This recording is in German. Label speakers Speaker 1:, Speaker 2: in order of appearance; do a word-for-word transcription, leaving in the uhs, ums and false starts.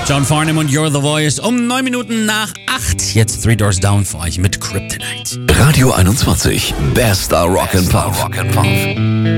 Speaker 1: John Farnham und You're the Voice um neun Minuten nach acht. Jetzt Three Doors Down für euch mit Kryptonite.
Speaker 2: Radio einundzwanzig, bester Rock and Pop.